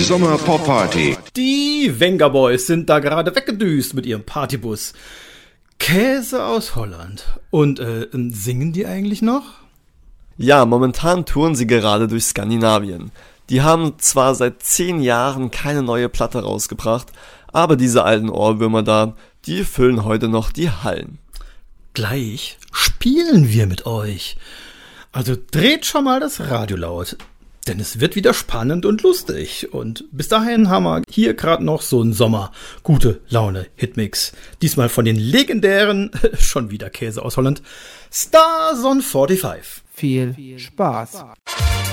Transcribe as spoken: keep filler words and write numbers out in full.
Sommer-Pop-Party. Die Venga Boys sind da gerade weggedüst mit ihrem Partybus. Käse aus Holland. Und äh, singen die eigentlich noch? Ja, momentan touren sie gerade durch Skandinavien. Die haben zwar seit zehn Jahren keine neue Platte rausgebracht, aber diese alten Ohrwürmer da, die füllen heute noch die Hallen. Gleich spielen wir mit euch. Also dreht schon mal das Radio laut, denn es wird wieder spannend und lustig. Und bis dahin haben wir hier gerade noch so einen Sommer gute Laune Hitmix. Diesmal von den legendären, schon wieder Käse aus Holland, Stars on fünfundvierzig. Viel Spaß.